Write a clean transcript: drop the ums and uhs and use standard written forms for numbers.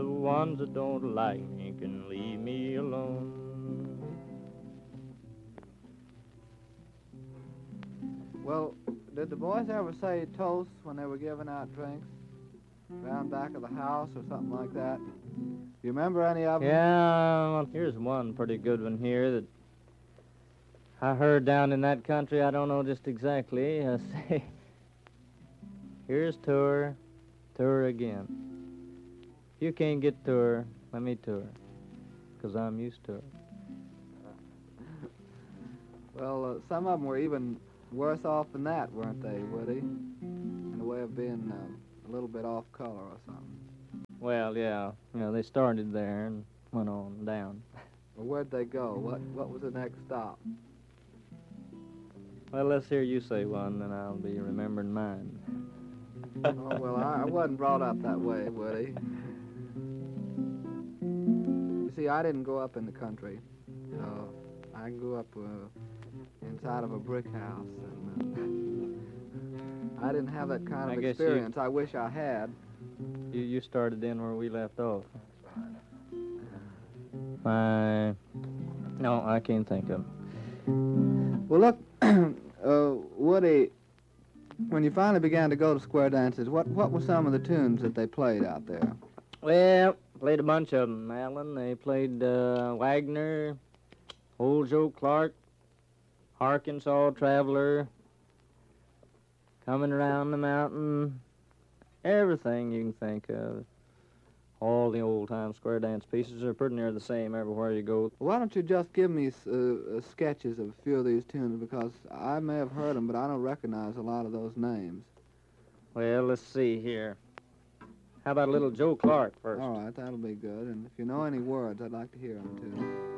The ones that don't like me can leave me alone. Well, did the boys ever say toasts when they were giving out drinks? Around back of the house or something like that? You remember any of them? Yeah, well, here's one pretty good one here that I heard down in that country. I don't know just exactly. I say, here's tour, tour again. If you can't get tour, let me tour, 'cause I'm used to it. Well, some of them were even worse off than that, weren't they, Woody? In the way of being a little bit off color or something. Well, yeah, they started there and went on down. Well, where'd they go? What was the next stop? Well, let's hear you say one, and I'll be remembering mine. Oh, well, I wasn't brought up that way, Woody. You see, I didn't grow up in the country. I grew up inside of a brick house, and I didn't have that kind of experience. I wish I had. You started in where we left off. No, I can't think of them. Well, look, Woody, when you finally began to go to square dances, what were some of the tunes that they played out there? Well, played a bunch of them, Alan. They played Wagner, Old Joe Clark, Arkansas Traveler, Coming Around the Mountain, everything you can think of. All the old-time square dance pieces are pretty near the same everywhere you go. Why don't you just give me sketches of a few of these tunes, because I may have heard them, but I don't recognize a lot of those names. Well, let's see here. How about a little Joe Clark first? All right, that'll be good. And if you know any words, I'd like to hear them, too.